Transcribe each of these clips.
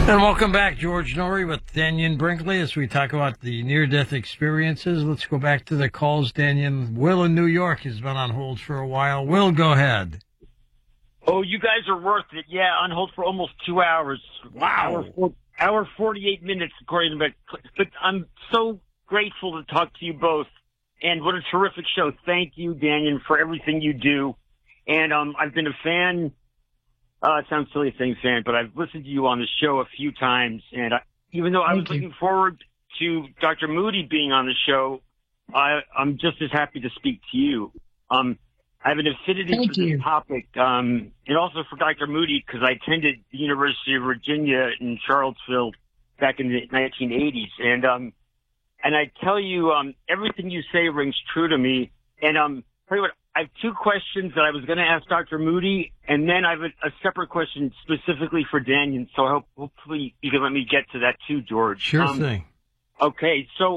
And welcome back, George Norrie with Dannion Brinkley, as we talk about the near-death experiences. Let's go back to the calls, Dannion. Will in New York has been on hold for a while. Will, go ahead. Oh, you guys are worth it. Yeah, on hold for almost 2 hours. Wow. Hour 48 minutes, according to but I'm so grateful to talk to you both. And what a terrific show. Thank you, Dannion, for everything you do. And I've been a fan. It sounds silly saying fan, but I've listened to you on the show a few times. And even though I was looking forward to Dr. Moody being on the show, I'm just as happy to speak to you. I have an affinity for this topic, and also for Dr. Moody, because I attended the University of Virginia in Charlottesville back in the 1980s. And I tell you, everything you say rings true to me. And tell you what, I have two questions that I was going to ask Dr. Moody, and then I have a separate question specifically for Dannion. So I hope, hopefully you can let me get to that too, George. Sure thing. Okay, so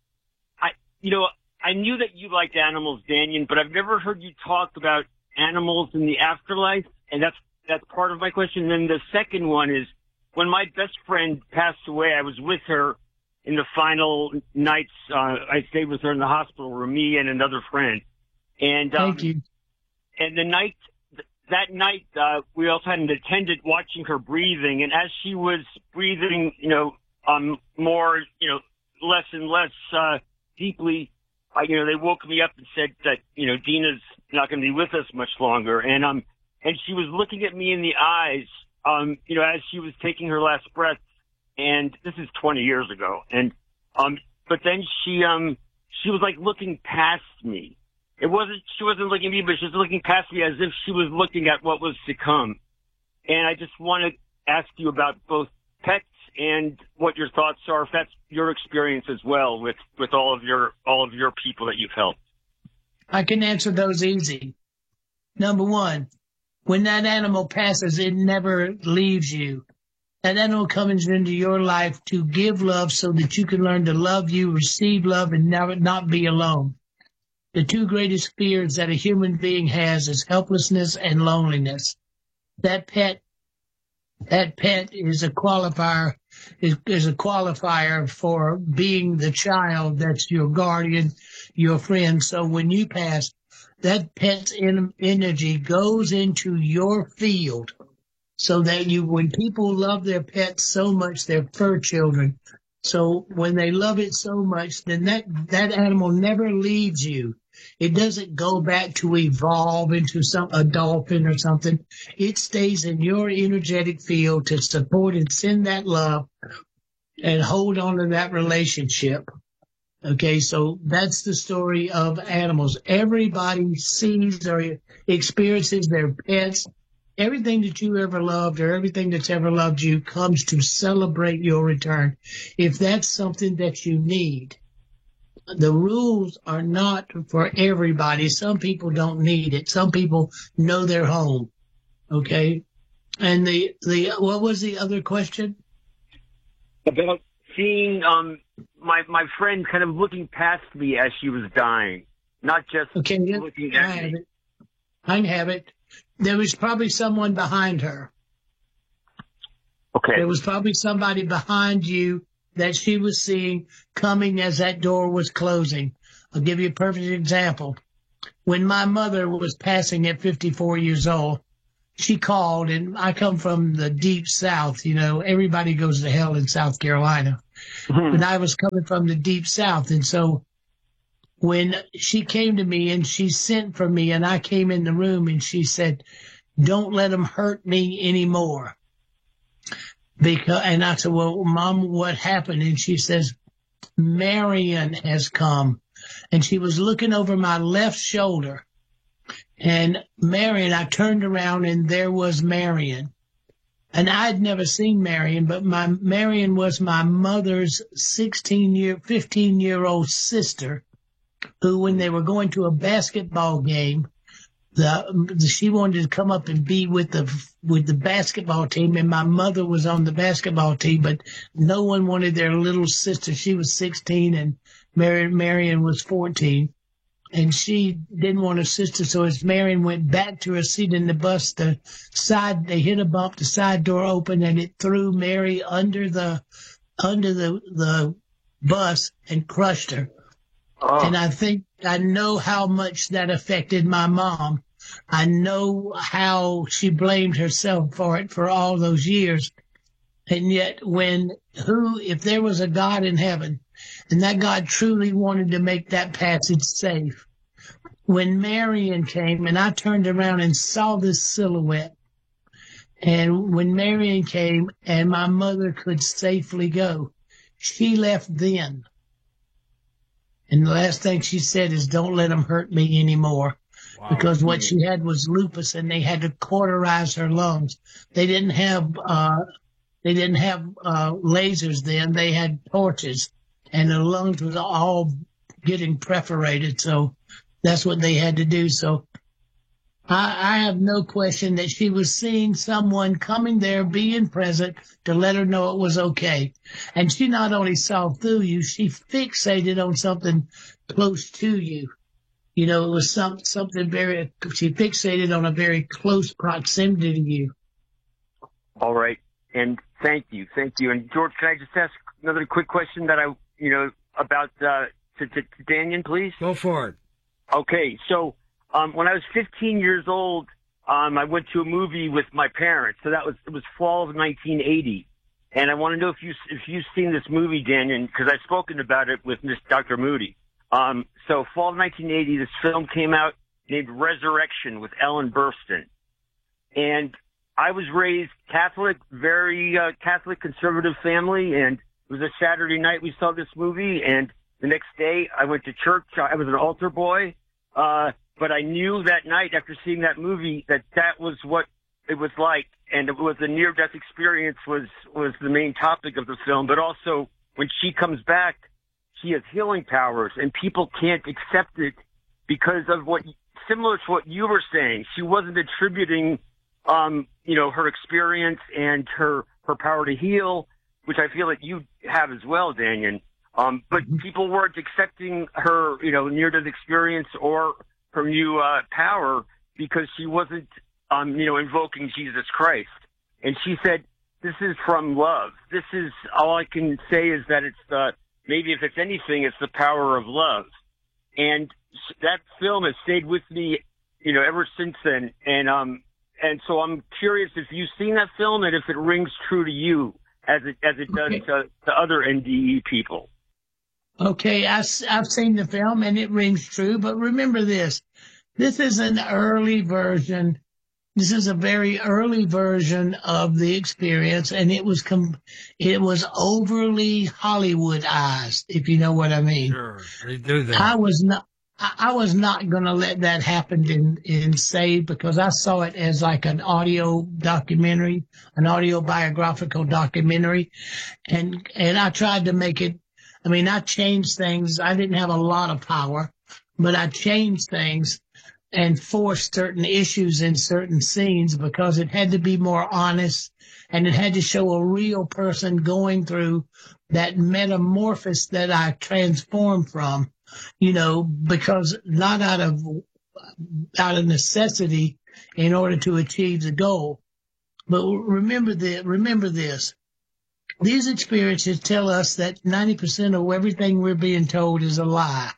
I knew that you liked animals, Dannion, but I've never heard you talk about animals in the afterlife, and that's part of my question. And then the second one is, when my best friend passed away, I was with her in the final nights. I stayed with her in the hospital room, me and another friend. And Thank you. And that night, we also had an attendant watching her breathing, and as she was breathing, more, less and less deeply, they woke me up and said that, Dina's not going to be with us much longer. And she was looking at me in the eyes, as she was taking her last breath. And this is 20 years ago. And, but then she was like looking past me. She wasn't looking at me, but she was looking past me as if she was looking at what was to come. And I just want to ask you about both pets and what your thoughts are, if that's your experience as well with all of your people that you've helped. I can answer those easy. Number one, when that animal passes, it never leaves you. That animal comes into your life to give love so that you can learn to love you, receive love, and never not be alone. The two greatest fears that a human being has is helplessness and loneliness. That pet is a qualifier, is a qualifier for being the child that's your guardian, your friend. So when you pass, that pet's energy goes into your field so that when people love their pets so much, their fur children, so when they love it so much, then that animal never leaves you. It doesn't go back to evolve into a dolphin or something. It stays in your energetic field to support and send that love and hold on to that relationship. Okay, so that's the story of animals. Everybody sees or experiences their pets. Everything that you ever loved or everything that's ever loved you comes to celebrate your return. If that's something that you need. The rules are not for everybody. Some people don't need it. Some people know their home. Okay. And what was the other question? About seeing my friend kind of looking past me as she was dying, not just looking at me. I have it. There was probably someone behind her. Okay. There was probably somebody behind you that she was seeing coming as that door was closing. I'll give you a perfect example. When my mother was passing at 54 years old, she called, and I come from the deep South. Everybody goes to hell in South Carolina. Mm-hmm. But I was coming from the deep South. And so when she came to me and she sent for me and I came in the room and she said, "Don't let them hurt me anymore." And I said, "Well, Mom, what happened?" And she says, "Marion has come." And she was looking over my left shoulder. And Marion, I turned around and there was Marion. And I had never seen Marion, but Marion was my mother's 15-year-old sister, who, when they were going to a basketball game, she wanted to come up and be with the basketball team, and my mother was on the basketball team, but no one wanted their little sister. She was 16 and Marion was 14. and she didn't want her sister, so as Marion went back to her seat in the bus, they hit a bump, the side door opened, and it threw Mary under the bus and crushed her. Oh. And I know how much that affected my mom. I know how she blamed herself for it for all those years. And yet if there was a God in heaven, and that God truly wanted to make that passage safe, when Marion came and I turned around and saw this silhouette, and when Marion came and my mother could safely go, she left then. And the last thing she said is, don't let them hurt me anymore. Wow. Because what she had was lupus, and they had to cauterize her lungs. They didn't have lasers then. They had torches, and her lungs was all getting perforated. So that's what they had to do. So I have no question that she was seeing someone coming there, being present to let her know it was okay. And she not only saw through you, she fixated on something close to you. You know, it was something she fixated on a very close proximity to you. All right. And thank you. And George, can I just ask another quick question that about, to Daniel, please? Go for it. Okay. So, when I was 15 years old, I went to a movie with my parents. So it was fall of 1980. And I want to know if you've seen this movie, Daniel, because I've spoken about it with Dr. Moody. So fall of 1980, this film came out named Resurrection with Ellen Burstyn. And I was raised Catholic, very Catholic conservative family, and it was a Saturday night we saw this movie, and the next day I went to church. I was an altar boy, but I knew that night after seeing that movie that was what it was like, and it was the near-death experience was the main topic of the film, but also when she comes back, she has healing powers, and people can't accept it because of similar to what you were saying. She wasn't attributing, her experience and her power to heal, which I feel like you have as well, Daniel. But people weren't accepting her, near-death experience or her new power because she wasn't, invoking Jesus Christ. And she said, this is from love. This is, all I can say is that it's maybe if it's anything, it's the power of love. And that film has stayed with me, ever since then. And so I'm curious if you've seen that film and if it rings true to you as it does to other NDE people. Okay, I've seen the film and it rings true, but remember this. This is an early version. This is a very early version of the experience, and it was overly Hollywoodized, if you know what I mean. Sure, they do that. I was not going to let that happen in Saved, because I saw it as like an audio documentary, an autobiographical documentary, and I tried to make it. I mean, I changed things. I didn't have a lot of power, but I changed things and forced certain issues in certain scenes because it had to be more honest, and it had to show a real person going through that metamorphosis that I transformed from, because not out of necessity in order to achieve the goal. But remember this. These experiences tell us that 90% of everything we're being told is a lie.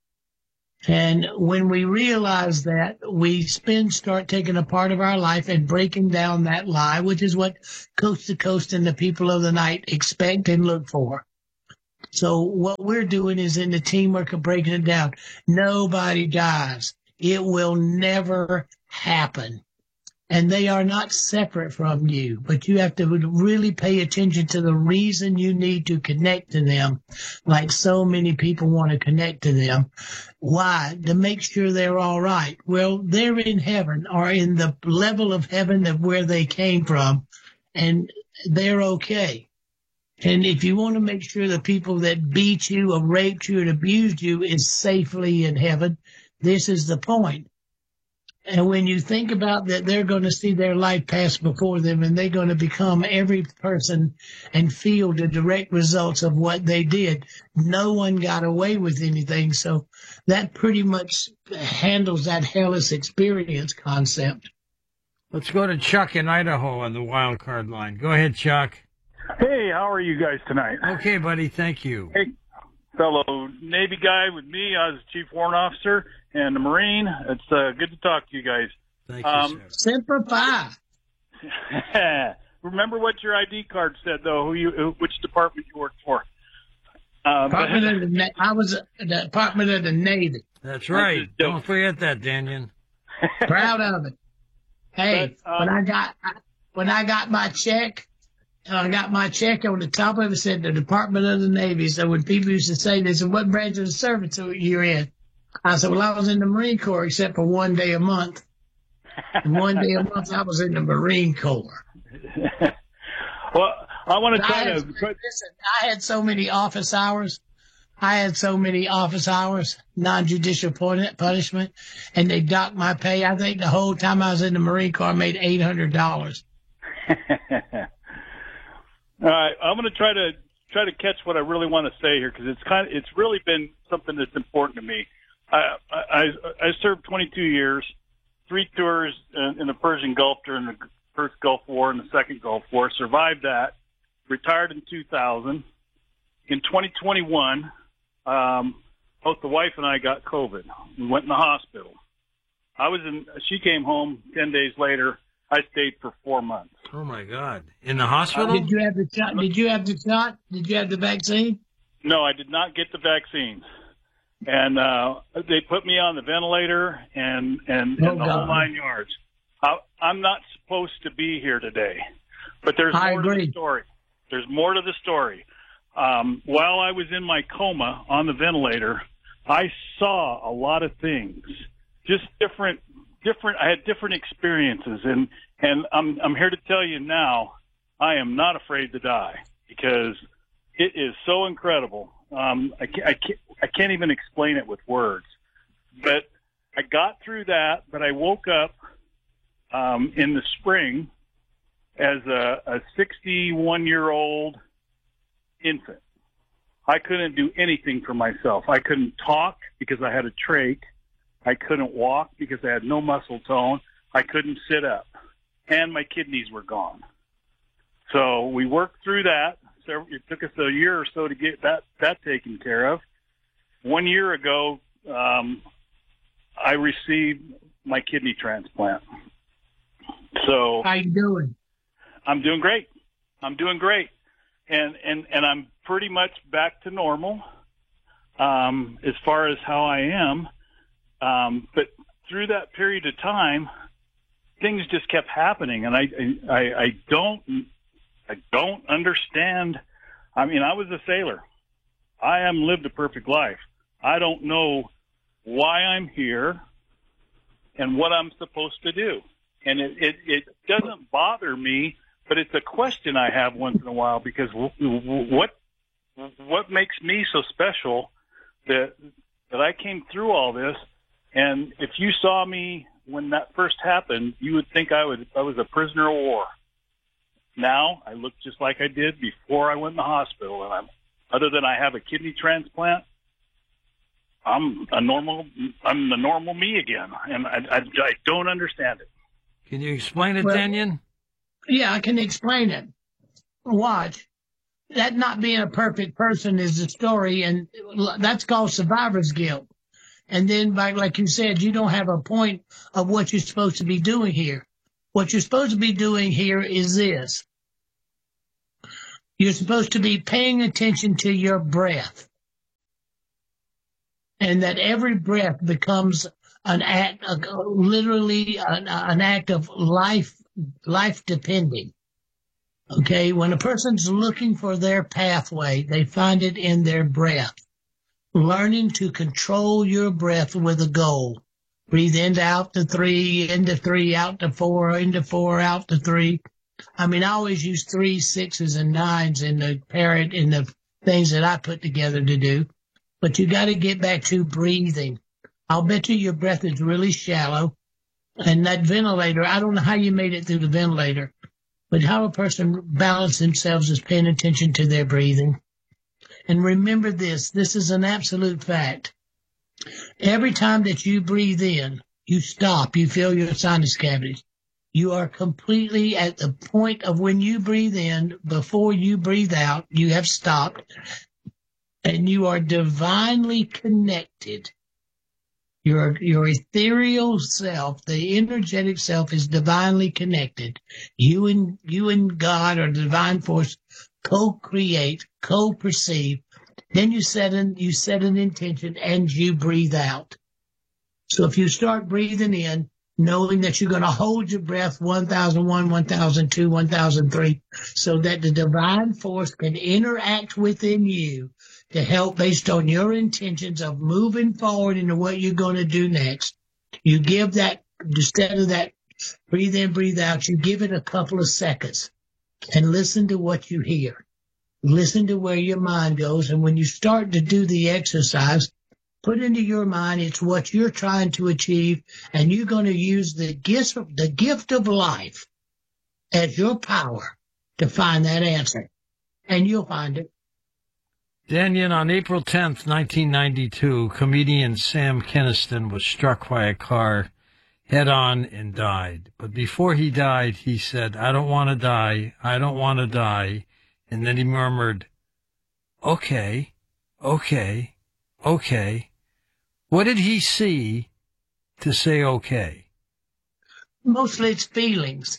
And when we realize that, we start taking a part of our life and breaking down that lie, which is what Coast to Coast and the people of the night expect and look for. So what we're doing is in the teamwork of breaking it down. Nobody dies. It will never happen. And they are not separate from you, but you have to really pay attention to the reason you need to connect to them, like so many people want to connect to them. Why? To make sure they're all right. Well, they're in heaven, or in the level of heaven of where they came from, and they're okay. And if you want to make sure the people that beat you or raped you and abused you is safely in heaven, this is the point. And when you think about that, they're going to see their life pass before them, and they're going to become every person and feel the direct results of what they did. No one got away with anything. So that pretty much handles that hellish experience concept. Let's go to Chuck in Idaho on the wild card line. Go ahead, Chuck. Hey, how are you guys tonight? Okay, buddy. Thank you. Hey, fellow Navy guy with me. I was Chief Warrant Officer and a Marine. It's good to talk to you guys. Thank you, sir. Semper Fi. Remember what your ID card said, though, which department you worked for. I was at the Department of the Navy. That's right. Don't forget that, Daniel. Proud of it. Hey, when I got my check, I got my check on the top of it said the Department of the Navy. So when people used to say, they said, what branch of the service you're in? I said, well, I was in the Marine Corps except for 1 day a month. And 1 day a month I was in the Marine Corps. Well, I want to try to... Listen, I had so many office hours. Non-judicial punishment, and they docked my pay. I think the whole time I was in the Marine Corps, I made $800. All right, I'm going to try to catch what I really want to say here, because it's really been something that's important to me. I served 22 years, 3 tours in the Persian Gulf during the first Gulf War and the second Gulf War. Survived that. Retired in 2000. In 2021, both the wife and I got COVID. We went in the hospital. She came home 10 days later. I stayed for 4 months. Oh my God! In the hospital? Did you have the shot? Did you have the shot? Did you have the vaccine? No, I did not get the vaccine. And they put me on the ventilator and the whole 9 yards. I'm not supposed to be here today, but there's more to the story. There's more to the story. While I was in my coma on the ventilator, I saw a lot of things, just different. I had different experiences, and I'm here to tell you now, I am not afraid to die, because it is so incredible. I can't even explain it with words, but I got through that. But I woke up in the spring as a 61-year-old infant. I couldn't do anything for myself. I couldn't talk because I had a trach. I couldn't walk because I had no muscle tone. I couldn't sit up, and my kidneys were gone. So we worked through that. So it took us a year or so to get that taken care of. 1 year ago, I received my kidney transplant. So how you doing? I'm doing great. And I'm pretty much back to normal as far as how I am. But through that period of time, things just kept happening, and I don't understand. I mean, I was a sailor. I lived a perfect life. I don't know why I'm here and what I'm supposed to do. And it doesn't bother me, but it's a question I have once in a while, because what makes me so special that I came through all this. And if you saw me when that first happened, you would think I was a prisoner of war. Now I look just like I did before I went in the hospital, and other than I have a kidney transplant, I'm the normal me again, and I don't understand it. Can you explain it, Daniel? Yeah, I can explain it. Watch. That not being a perfect person is the story, and that's called survivor's guilt. And then, like you said, you don't have a point of what you're supposed to be doing here. What you're supposed to be doing here is this. You're supposed to be paying attention to your breath. And that every breath becomes an act, literally an act of life depending. Okay? When a person's looking for their pathway, they find it in their breath. Learning to control your breath with a goal. Breathe in, out to 3, into 3, out to 4, into 4, out to 3. I mean, I always use 3s, 6s, and 9s in the things that I put together to do. But you got to get back to breathing. I'll bet you your breath is really shallow. And that ventilator, I don't know how you made it through the ventilator, but how a person balances themselves is paying attention to their breathing. And remember this is an absolute fact. Every time that you breathe in, you stop, you fill your sinus cavities. You are completely at the point of when you breathe in, before you breathe out, you have stopped, and you are divinely connected. Your ethereal self, the energetic self, is divinely connected. You and God or the divine force co-create, co-perceive. Then you set an intention and you breathe out. So if you start breathing in, knowing that you're going to hold your breath 1001, 1002, 1003, so that the divine force can interact within you to help based on your intentions of moving forward into what you're going to do next. You give that, instead of that breathe in, breathe out, you give it a couple of seconds and listen to what you hear. Listen to where your mind goes. And when you start to do the exercise, put into your mind it's what you're trying to achieve, and you're going to use the gift of life as your power to find that answer. And you'll find it. Daniel, on April 10th, 1992, comedian Sam Kinison was struck by a car head-on and died. But before he died, he said, "I don't want to die. I don't want to die." And then he murmured, "Okay, okay, okay." What did he see to say okay? Mostly it's feelings.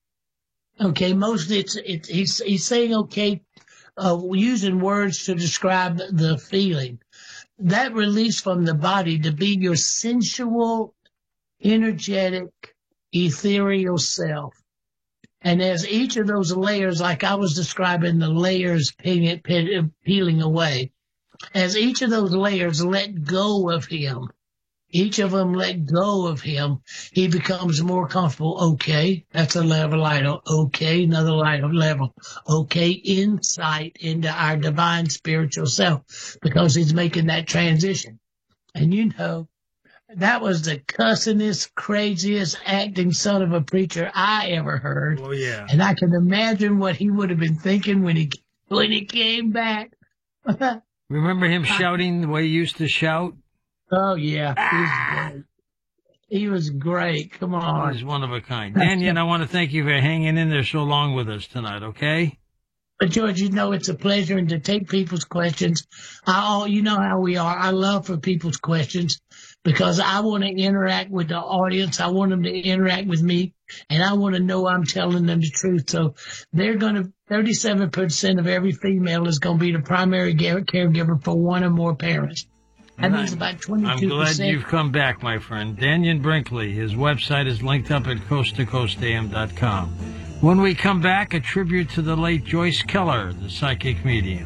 Okay, mostly he's saying okay, using words to describe the feeling. That release from the body to be your sensual, energetic, ethereal self. And as each of those layers, like I was describing the layers peeling away, as each of those layers let go of him, each of them let go of him, he becomes more comfortable. Okay, that's a level light. Okay, another level. Okay, insight into our divine spiritual self, because he's making that transition. And you know, that was the cussingest, craziest acting son of a preacher I ever heard. Oh, yeah. And I can imagine what he would have been thinking when he came back. Remember him shouting the way he used to shout? Oh, yeah. He was great. Come on. He was one of a kind. Daniel, I want to thank you for hanging in there so long with us tonight, okay? But, George, you know, it's a pleasure, and to take people's questions. You know how we are. I love for people's questions because I want to interact with the audience. I want them to interact with me, and I want to know I'm telling them the truth. So they're going to, 37% of every female is going to be the primary caregiver for one or more parents. That means about 22%. I'm glad you've come back, my friend. Daniel Brinkley, his website is linked up at coasttocoastam.com. When we come back, a tribute to the late Joyce Keller, the psychic medium.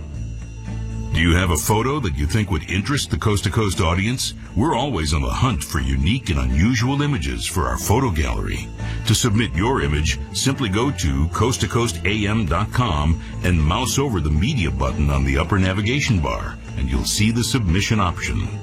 Do you have a photo that you think would interest the Coast to Coast audience? We're always on the hunt for unique and unusual images for our photo gallery. To submit your image, simply go to coasttocoastam.com and mouse over the media button on the upper navigation bar, and you'll see the submission option.